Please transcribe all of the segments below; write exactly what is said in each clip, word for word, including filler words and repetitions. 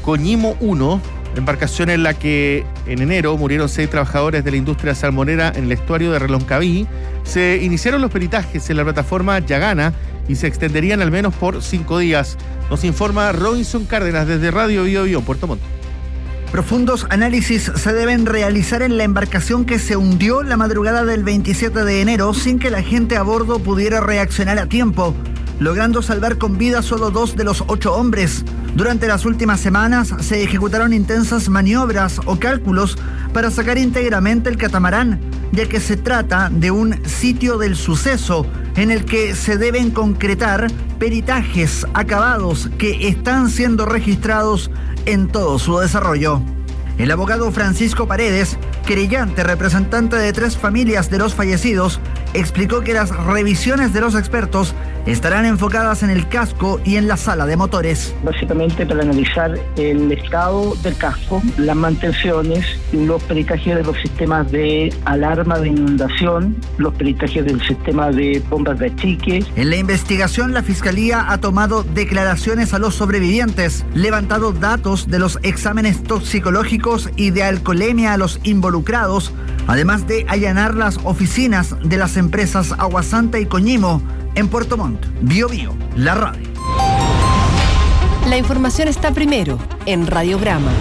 Coñimo uno, embarcación en la que en enero murieron seis trabajadores de la industria salmonera en el estuario de Reloncaví. Se iniciaron los peritajes en la plataforma Yagana y se extenderían al menos por cinco días. Nos informa Robinson Cárdenas desde Radio Bio Bio, Puerto Montt. Profundos análisis se deben realizar en la embarcación que se hundió la madrugada del veintisiete de enero sin que la gente a bordo pudiera reaccionar a tiempo, logrando salvar con vida solo dos de los ocho hombres. Durante las últimas semanas se ejecutaron intensas maniobras o cálculos para sacar íntegramente el catamarán, ya que se trata de un sitio del suceso en el que se deben concretar peritajes acabados que están siendo registrados en todo su desarrollo. El abogado Francisco Paredes, querellante representante de tres familias de los fallecidos, explicó que las revisiones de los expertos estarán enfocadas en el casco y en la sala de motores. Básicamente para analizar el estado del casco, las mantenciones, los peritajes de los sistemas de alarma de inundación, los peritajes del sistema de bombas de achique. En la investigación, la Fiscalía ha tomado declaraciones a los sobrevivientes, levantado datos de los exámenes toxicológicos y de alcoholemia a los involucrados, además de allanar las oficinas de las empresas Aguasanta y Coñimo en Puerto Montt. Bio Bio, la radio. La información está primero en Radiograma.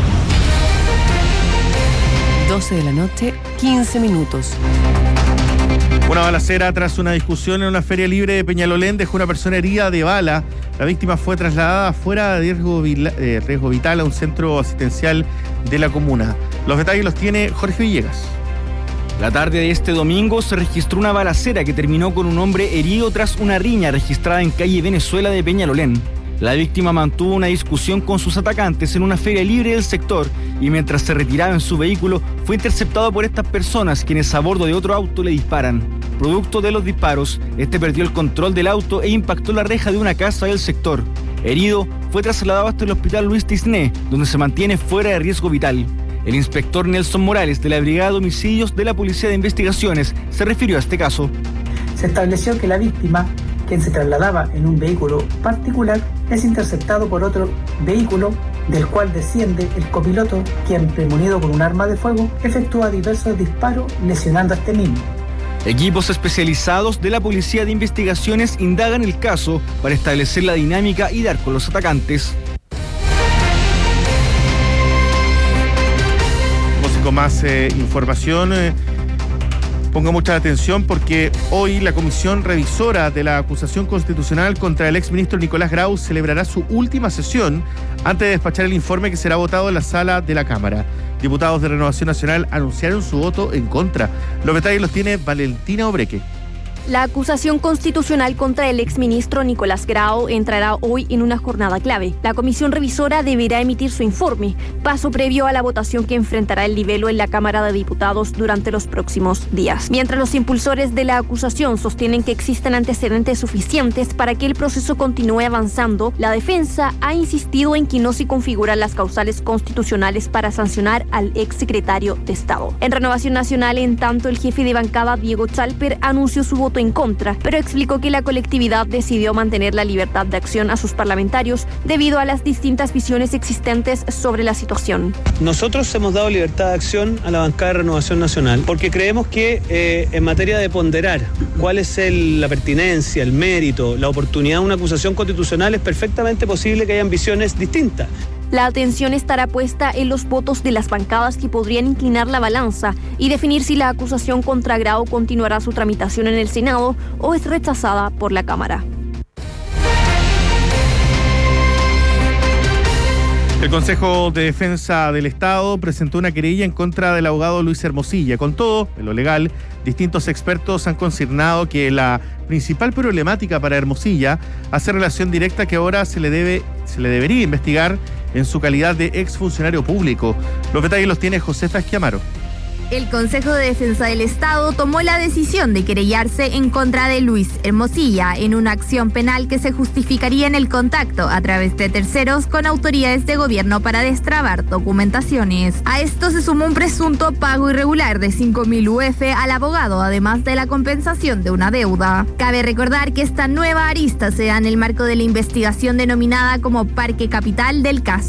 doce de la noche, quince minutos. Una balacera tras una discusión en una feria libre de Peñalolén dejó una persona herida de bala. La víctima fue trasladada fuera de riesgo, eh, riesgo vital a un centro asistencial de la comuna. Los detalles los tiene Jorge Villegas. La tarde de este domingo se registró una balacera que terminó con un hombre herido tras una riña registrada en calle Venezuela de Peñalolén. La víctima mantuvo una discusión con sus atacantes en una feria libre del sector y mientras se retiraba en su vehículo fue interceptado por estas personas, quienes a bordo de otro auto le disparan. Producto de los disparos, este perdió el control del auto e impactó la reja de una casa del sector. Herido, fue trasladado hasta el hospital Luis Tisné, donde se mantiene fuera de riesgo vital. El inspector Nelson Morales, de la Brigada de Homicidios de la Policía de Investigaciones, se refirió a este caso. Se estableció que la víctima, quien se trasladaba en un vehículo particular, es interceptado por otro vehículo, del cual desciende el copiloto, quien, premonido con un arma de fuego, efectúa diversos disparos lesionando a este mismo. Equipos especializados de la Policía de Investigaciones indagan el caso para establecer la dinámica y dar con los atacantes. Con más eh, información, eh, ponga mucha atención porque hoy la Comisión Revisora de la Acusación Constitucional contra el exministro Nicolás Grau celebrará su última sesión antes de despachar el informe que será votado en la sala de la Cámara. Diputados de Renovación Nacional anunciaron su voto en contra. Los detalles los tiene Valentina Obreque. La acusación constitucional contra el exministro Nicolás Grau entrará hoy en una jornada clave. La comisión revisora deberá emitir su informe, paso previo a la votación que enfrentará el libelo en la Cámara de Diputados durante los próximos días. Mientras los impulsores de la acusación sostienen que existen antecedentes suficientes para que el proceso continúe avanzando, la defensa ha insistido en que no se configuran las causales constitucionales para sancionar al exsecretario de Estado. En Renovación Nacional, en tanto, el jefe de bancada, Diego Chalper, anunció su voto en contra, pero explicó que la colectividad decidió mantener la libertad de acción a sus parlamentarios debido a las distintas visiones existentes sobre la situación. Nosotros hemos dado libertad de acción a la bancada de Renovación Nacional porque creemos que eh, en materia de ponderar cuál es el, la pertinencia, el mérito, la oportunidad de una acusación constitucional, es perfectamente posible que hayan visiones distintas. La atención estará puesta en los votos de las bancadas que podrían inclinar la balanza y definir si la acusación contra Grau continuará su tramitación en el Senado o es rechazada por la Cámara. El Consejo de Defensa del Estado presentó una querella en contra del abogado Luis Hermosilla. Con todo, en lo legal, distintos expertos han consignado que la principal problemática para Hermosilla hace relación directa que ahora se le debe, se le debería investigar en su calidad de exfuncionario público. Los detalles los tiene Josefa Esquiamaro. El Consejo de Defensa del Estado tomó la decisión de querellarse en contra de Luis Hermosilla en una acción penal que se justificaría en el contacto a través de terceros con autoridades de gobierno para destrabar documentaciones. A esto se sumó un presunto pago irregular de cinco mil U F al abogado, además de la compensación de una deuda. Cabe recordar que esta nueva arista se da en el marco de la investigación denominada como Parque Capital del caso